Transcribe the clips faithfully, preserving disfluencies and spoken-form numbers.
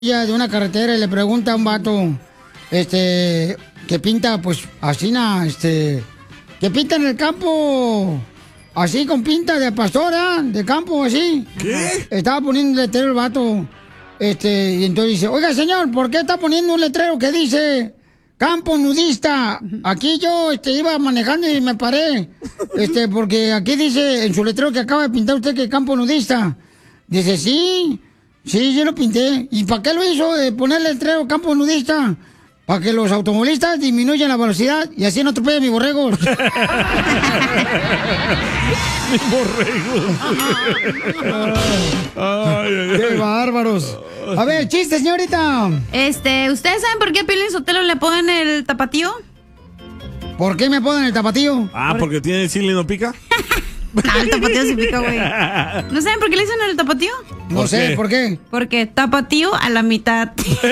de una carretera y le pregunta a un vato, este, que pinta, pues, así, na, este, que pinta en el campo, así, con pinta de pastora, de campo, así. ¿Qué? Estaba poniendo un letrero el vato, este, y entonces dice, oiga, señor, ¿por qué está poniendo un letrero que dice campo nudista? Aquí yo, este, iba manejando y me paré, este, porque aquí dice, en su letrero que acaba de pintar usted que campo nudista. Dice, sí... Sí, yo lo pinté. ¿Y para qué lo hizo de poner el letrero campo nudista? Para que los automovilistas disminuyan la velocidad y así no atropellen mis borregos. Mis borregos. Ay, ay, ¡Qué bárbaros! A ver, chiste, señorita. Este, ¿ustedes saben por qué a Piolín Sotelo le ponen el tapatío? ¿Por qué me ponen el tapatío? Ah, porque tiene chile y no pica. Ah, el tapatío sí pica, güey. ¿No saben por qué le dicen el tapatío? No ¿Por sé, qué? ¿por qué? Porque tapatío a la mitad.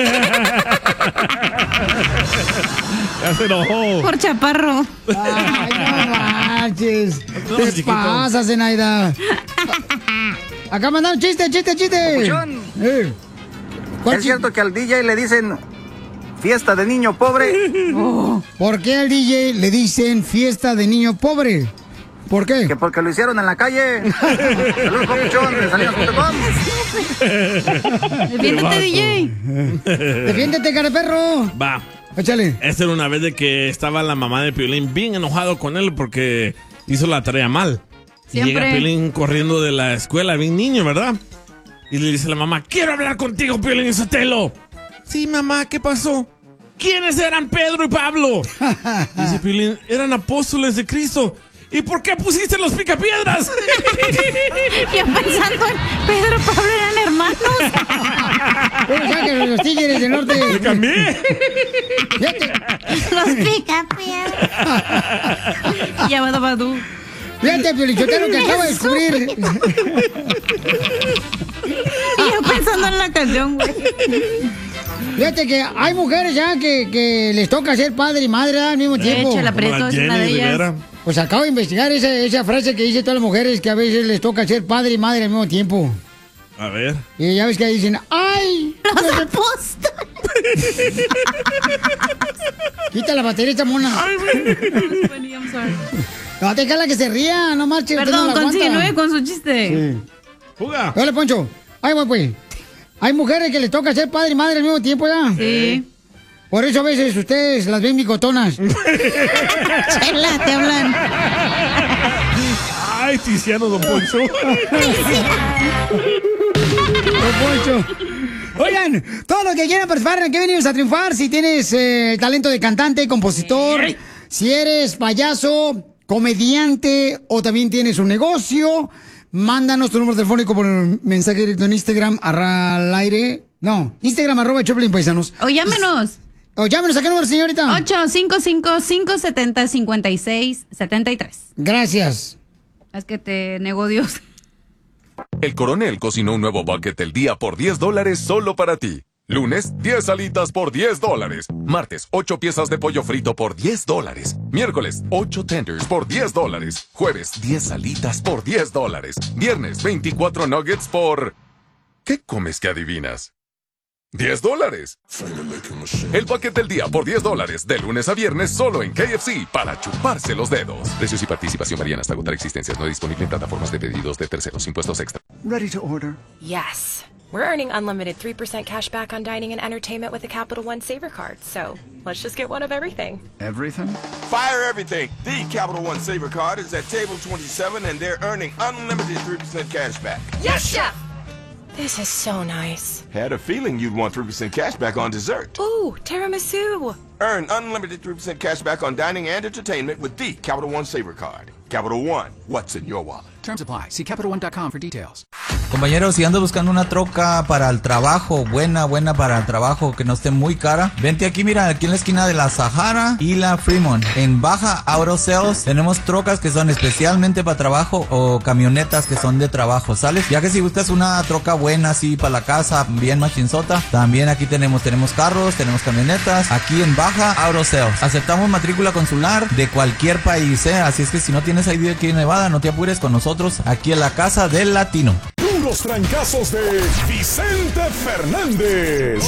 Ya se enojó. Por chaparro. Ay, no manches. No, ¿Qué chiquito. pasa, Zenaida? Acá mandaron chiste, chiste, chiste. Papuchón. Eh. ¿Cuál ¿Es chi- cierto que al D J le dicen fiesta de niño pobre? Oh, ¿por qué al D J le dicen fiesta de niño pobre? ¿Por qué? Que porque lo hicieron en la calle. Saludos, Papuchón, de salinas punto com. Defiéndete, D J. Defiéndete, cara de perro. Va. Échale. Esta era una vez de que estaba la mamá de Piolín bien enojado con él porque hizo la tarea mal. Y Siempre. llega Piolín corriendo de la escuela, bien niño, ¿verdad? Y le dice a la mamá, quiero hablar contigo, Piolín Sotelo. Sí, mamá, ¿qué pasó? ¿Quiénes eran Pedro y Pablo? Dice Piolín, eran apóstoles de Cristo. ¿Y por qué pusiste los picapiedras? Yo pensando en Pedro y Pablo eran hermanos. Pero ya que los tigres del norte. Le cambié. Fíjate, Los picapiedras. Llamado Badú. fíjate, Piolichotero, que acabo de descubrir. Y yo pensando en la canción, güey. Fíjate que hay mujeres ya que, que les toca ser padre y madre al mismo tiempo. Échala, Como la Preto, es una de Jenny ellas. Rivera. Pues acabo de investigar esa, esa frase que dicen todas las mujeres que a veces les toca ser padre y madre al mismo tiempo. A ver. Y ya ves que ahí dicen, ¡ay! Los apóstoles. Quita la batería esta mona. I'm sorry. No, déjala que se ría, no marches. usted Perdón, no la continúe aguanta. con su chiste. Sí. Juga. Dale, Poncho. Ay, voy, pues. Hay mujeres que les toca ser padre y madre al mismo tiempo, ¿ya? Sí. Por eso a veces ustedes las ven bicotonas. Chela, te hablan. Ay, Tiziano, don Poncho. Don Poncho. Oigan, todos los que quieran participar, ¿en qué venimos a triunfar? Si tienes eh, talento de cantante, compositor, si eres payaso, comediante o también tienes un negocio, mándanos tu número telefónico por mensaje directo en Instagram, arra al aire. No, Instagram, arroba Choplin Paisanos. O llámenos. O llámenos a qué número, señorita. ocho cinco cinco, cinco siete cero, cinco seis siete tres. Gracias. Es que te negó Dios. El Coronel cocinó un nuevo bucket del día por diez dólares solo para ti. Lunes, diez alitas por diez dólares. Martes, ocho piezas de pollo frito por diez dólares. Miércoles, ocho tenders por diez dólares. Jueves, diez alitas por diez dólares. Viernes, veinticuatro nuggets por... ¿Qué comes que adivinas? diez dólares. El paquete del día por diez dólares, de lunes a viernes, solo en K F C, para chuparse los dedos. Precios y participación varían hasta agotar existencias. No disponible en plataformas de pedidos de terceros. Impuestos extra. Ready to order. Yes. We're earning unlimited three percent cash back on dining and entertainment with the Capital One Saver Card. So let's just get one of everything. Everything? Fire everything. The Capital One Saver Card is at table twenty-seven, and they're earning unlimited three percent cash back. Yes, Chef! This is so nice. Had a feeling you'd want three percent cash back on dessert. Ooh, tiramisu. Earn unlimited three percent cash back on dining and entertainment with the Capital One Saver Card. Capital One, what's in your wallet? Terms apply. See Capital One dot com for details. Compañeros, si andas buscando una troca para el trabajo, buena, buena para el trabajo, que no esté muy cara, vente aquí, mira, aquí en la esquina de la Sahara y la Fremont. En Baja Auto Sales tenemos trocas que son especialmente para trabajo o camionetas que son de trabajo, ¿sales? Ya que si buscas una troca buena así para la casa, bien machinzota, también aquí tenemos, tenemos carros, tenemos camionetas, aquí en Baja Auto Sales. Aceptamos matrícula consular de cualquier país, ¿eh? Así es que si no tienes I D aquí en Nevada, no te apures con nosotros, aquí en la Casa del Latino. Puro los trancazos de Vicente Fernández.